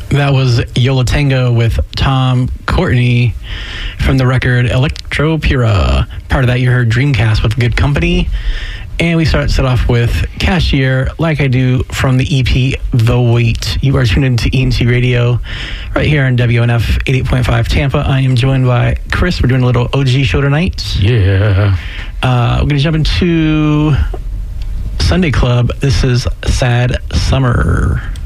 That was Yola Tango with Tom Courtney from the record Electro Pura. Part of that, you heard Dreamcast with Good Company. And we set off with Cashier, Like I Do, from the EP The Wait. You are tuned into ENT Radio right here on WNF 88.5 Tampa. I am joined by Chris. We're doing a little OG show tonight. Yeah. We're going to jump into Sunday Club. This is Sad Summer.